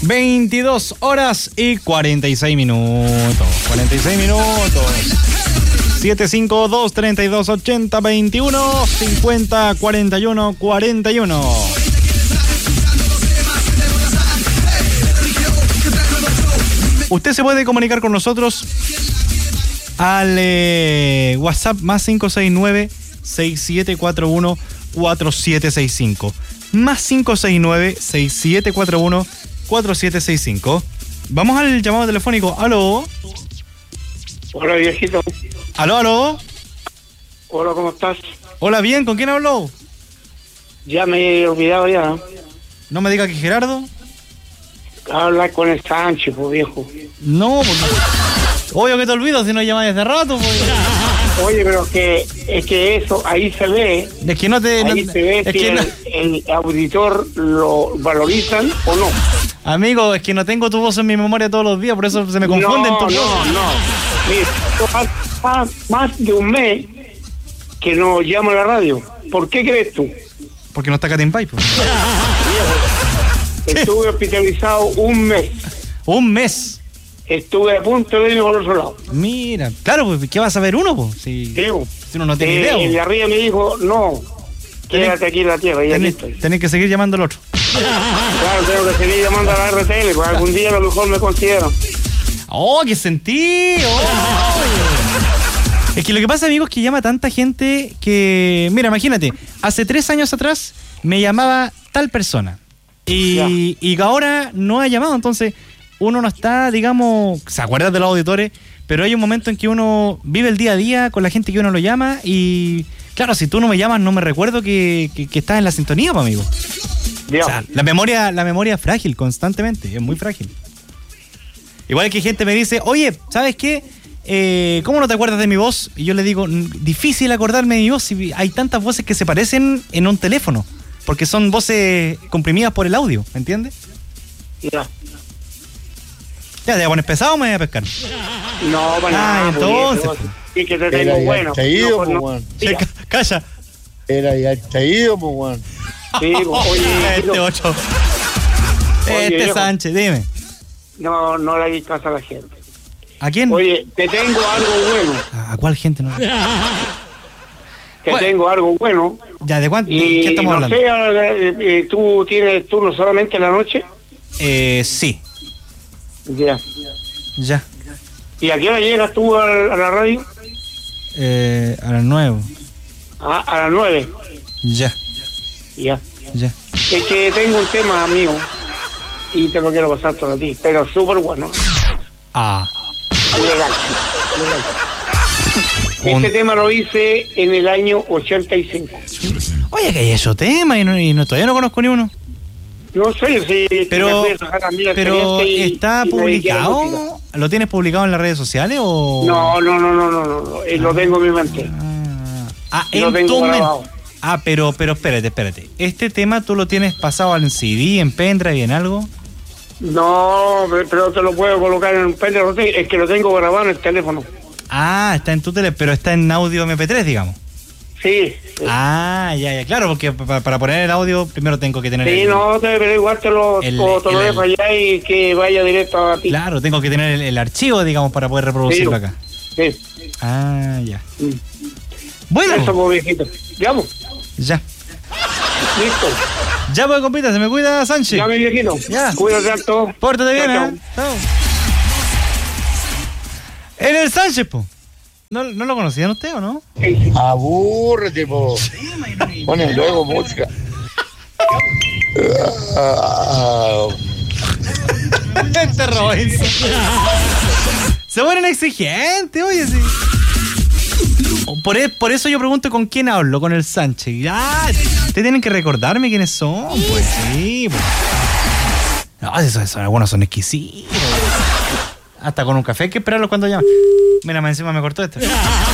22 horas y 46 minutos. 46 minutos. 752-3280-21 50 41 41. Usted se puede comunicar con nosotros al WhatsApp más 569-6741-4765. Más 569-6741-4765. Vamos al llamado telefónico. ¿Aló? Hola, viejito. ¿Aló? Hola, ¿cómo estás? Hola, bien. ¿Con quién habló? Ya me he olvidado ya. No me diga que Gerardo. Habla con el Sánchez, pues, viejo. No, pues, obvio que te olvido si no llamas desde rato, pues. Oye, pero es que eso, ahí se ve. Es que no te... Ahí se ve si el auditor lo valorizan o no. Amigo, es que no tengo tu voz en mi memoria todos los días, por eso se me confunden tus voces. No. Mira, más de un mes que nos llama a la radio. ¿Por qué crees tú? Porque no está Catimbay, pues. Estuve hospitalizado un mes. ¿Un mes? Estuve a punto de irme por otro lado. Mira, claro, pues, ¿qué vas a ver uno, pues? Si uno no tiene idea. El de arriba me dijo, no, quédate aquí en la tierra, y aquí estoy. Tenés que seguir llamando al otro. Claro, tengo que seguir llamando a la RTL, pues algún día a lo mejor me consideran. ¡Oh, qué sentido! Es que lo que pasa, amigos, es que llama tanta gente que... Mira, imagínate, hace 3 años atrás me llamaba tal persona. Y ahora no ha llamado, entonces uno no está, digamos, se acuerda de los auditores, pero hay un momento en que uno vive el día a día con la gente que uno lo llama y, claro, si tú no me llamas no me recuerdo que estás en la sintonía, pues, amigo. O sea, la memoria es frágil constantemente, es muy frágil. Igual que gente me dice, oye, ¿sabes qué? ¿Cómo no te acuerdas de mi voz? Y yo le digo, difícil acordarme de mi voz si hay tantas voces que se parecen en un teléfono. Porque son voces comprimidas por el audio, ¿me entiendes? Ya. ¿Ya te pones pesado o me voy a pescar? No, para nada. Entonces. Sí, que te tengo bueno. Calla. Era ya traído, pues, weón. Sí, oye. Este 8. Este Sánchez, dime. No le hagas caso a la gente. ¿A quién? Oye, te tengo algo bueno. ¿A cuál gente no? Tengo algo bueno. Ya, ¿de cuánto? ¿Qué estamos hablando? ¿Tú tienes turno solamente en la noche? Sí. Ya. ¿Y a qué hora llegas tú a la radio? A las 9. A las 9. Ya. Es que tengo un tema, amigo, y te lo quiero pasar todo a ti, pero súper bueno. Legal. Este tema lo hice en el año 85. Oye, que hay ese tema y todavía no conozco ni uno. No sé si... Pero ¿está publicado? ¿Lo tienes publicado en las redes sociales o...? No. Lo tengo en mi mente. En tu mente. Pero espérate. ¿Este tema tú lo tienes pasado en CD, en pendrive, en algo? No, pero te lo puedo colocar en un pendrive. Es que lo tengo grabado en el teléfono. Está en tu teléfono, pero está en audio MP3, digamos. Sí. Ya, claro, porque para poner el audio primero tengo que tener... pero igual te lo dejo allá y que vaya directo a ti. Claro, tengo que tener el archivo, digamos, para poder reproducirlo acá. Sí. Ya. Bueno. Eso, pues, viejito. Ya. Listo. Ya, pues, compita, se me cuida, Sánchez. Ya, mi viejito. Ya. Cuídate harto. Pórtate bien, Chao. En el Sánchez, po. ¿No lo conocían usted o no? Abúrrete, po. Ponen luego música. Este Robinson. Se ponen exigentes, oye, sí. Por eso yo pregunto con quién hablo, con el Sánchez. Ya, ustedes tienen que recordarme quiénes son, pues sí. Pues. No, esos algunos son exquisitos. Hasta con un café hay que esperarlo cuando llaman. Mira, más encima me cortó esto.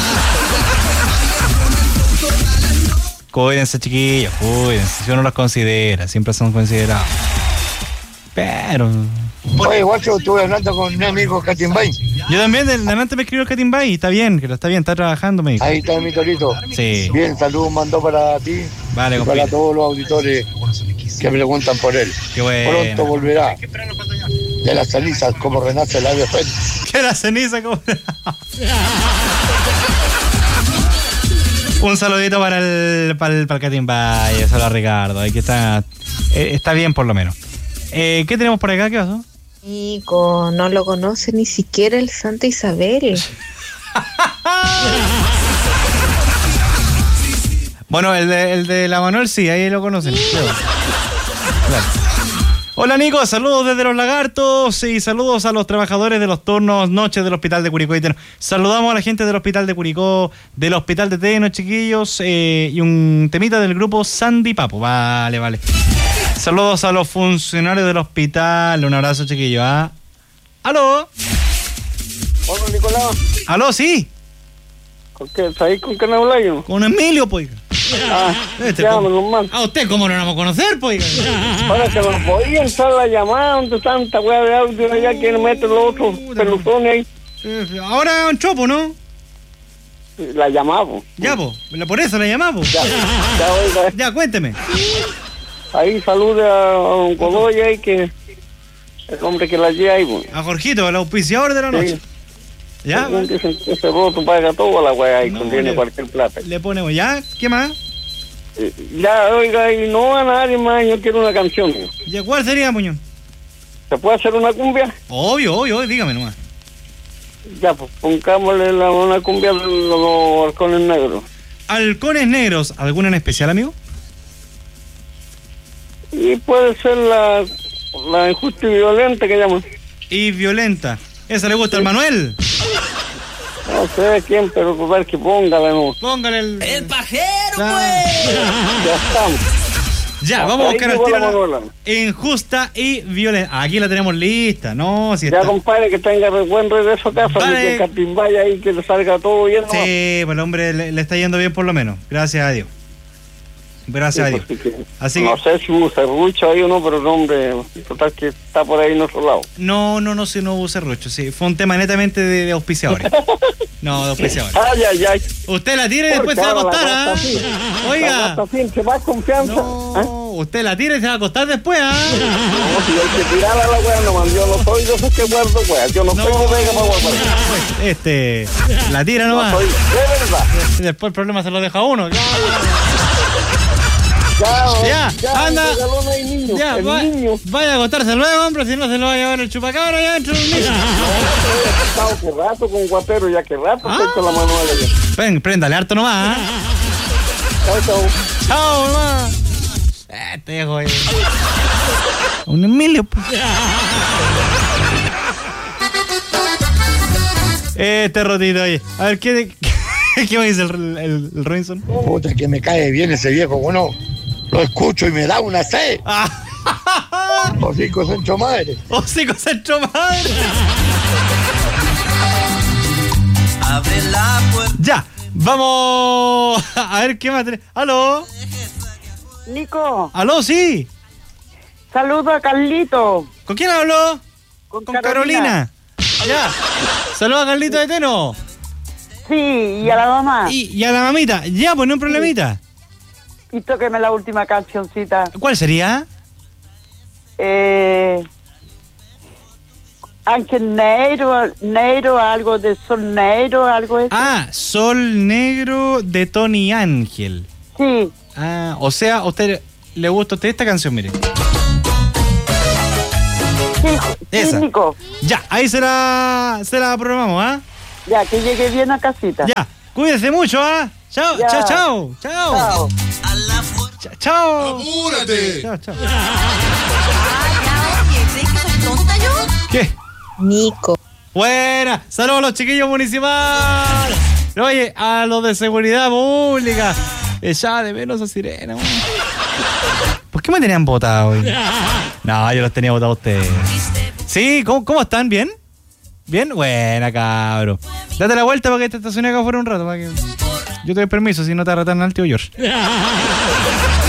Cuídense, chiquillos, cuídense. Si uno los considera, siempre son considerados. Pero... Oye, guacho, estuve hablando con un amigo Catimbay. Yo también, delante me escribió el Catimbay. Está bien, está trabajando, me dijo. Ahí está mi torito. Sí. Bien, saludos mandó para ti. Vale, y para todos los auditores que preguntan por él. Qué bueno. Pronto volverá. de las cenizas, como renace el ave fénix. Que la ceniza como... Un saludito para el Catimbay, saludos a Ricardo, ahí que está bien por lo menos. ¿Qué tenemos por acá? ¿Qué pasó? Nico, no lo conoce ni siquiera el Santa Isabel. Bueno, el de la Manuel sí, ahí lo conocen. Claro. Hola Nico, saludos desde Los Lagartos y saludos a los trabajadores de los turnos noches del Hospital de Curicó y Teno. Saludamos a la gente del Hospital de Curicó, del Hospital de Teno, chiquillos, y un temita del grupo Sandy Papo. Vale. Saludos a los funcionarios del hospital, un abrazo, chiquillos. ¿Aló? Hola, Nicolás. ¿Aló, sí? ¿Sabéis con qué me habláis? Con Emilio, pues. Menos mal. ¿A usted cómo no lo vamos a conocer, pues? Ahora que nos podía entrar la llamada, donde tanta weá de audio allá que mete los otros pelucones ahí. Ahora un chopo, ¿no? La llamamos. Ya, po. Por eso la llamamos. Oiga. Ya, cuénteme. Ahí salude a don Godoy ahí, que el hombre que la lleva ahí, pues. A Jorgito, el auspiciador de la noche. Sí. ¿Ya? Ese roto paga toda la weá y contiene cualquier plata. Le ponemos, ¿ya? ¿Qué más? Ya, oiga, y no a nadie más, yo quiero una canción. ¿Ya cuál sería, Muñoz? ¿Se puede hacer una cumbia? Obvio, dígame nomás. Ya, pues pongámosle una cumbia de los halcones negros. Halcones negros, ¿alguna en especial, amigo? Y puede ser la injusta y violenta que llaman. Y violenta. ¿Esa le gusta al Manuel? No sé de quién, pero por ver que póngale, ¿no? Póngale ¡El pajero, pues! Ya estamos. Ya, vamos a buscar al tiro injusta y violenta. Aquí la tenemos lista, ¿no? Si ya, está... compadre, que tenga buen regreso a casa, vale. que el Catimbaya ahí, que le salga todo bien. Sí, pues el hombre le está yendo bien por lo menos. Gracias a Dios. Gracias a Dios. Así no que... sé si hubo serrucho ahí o no, pero el hombre, total que está por ahí en otro lado. No, si no hubo serrucho, sí. Fue un tema netamente de auspiciadores. No, de auspiciadores. Ay. Usted la tira y después se va a acostar, ¿ah? Oiga. Se va confianza. No, usted la tira y se va a acostar después, ¿ah? No, si hay que tirarla a la wea, no, yo no soy de esos que guardo wea. Yo no soy bodega para guardar. La tira nomás. No soy, de verdad. Después el problema se lo deja a uno. Ya, anda. Niño, ya, niño. Vaya a acostarse luego, hombre, si no se lo va a llevar el chupacabra ya dentro del niño. No, que rato con guatero, ya que rato tengo la mano allá. Ven, préndale harto nomás. Chao, mamá. Te dejo ahí. Un Emilio, pues. Rotito ahí. A ver, ¿qué me dice el Robinson? Puta, que me cae bien ese viejo, bueno. Lo escucho y me da una sed. Hocico Centro Madre. Hocico Centro Madre. Abre la puerta. Ya, vamos a ver qué más tenemos. ¿Aló? Nico. ¿Aló, sí? Saludo a Carlito. ¿Con quién habló? Con Carolina. Ya. Saludos a Carlito de Teno. Sí, y a la mamá. Y a la mamita. Ya, pues no hay problemita. Y tóqueme la última cancioncita. ¿Cuál sería? Ángel Negro, algo de Sol Negro, algo de eso. Sol Negro de Tony Ángel. Sí. O sea, ¿a usted le gusta a usted esta canción, mire? Sí, Nico. Ya, ahí se la programamos, ¿ah? Ya, que llegue bien a casita. Ya, cuídese mucho, ¿ah? Chao. Chao. ¡Apúrate! Chao. ¿Crees que soy tonta yo? ¿Qué? Nico. Buena. Saludos a los chiquillos municipales. Oye, a los de seguridad pública. Ya de menos a Sirena. ¿Por qué me tenían votado hoy? No, yo los tenía votado a ustedes. Sí, ¿cómo están? ¿Bien? ¿Bien? Buena, cabro. Date la vuelta para que te estaciones acá afuera un rato. Para que... Yo te doy permiso si no te arratan al tío George.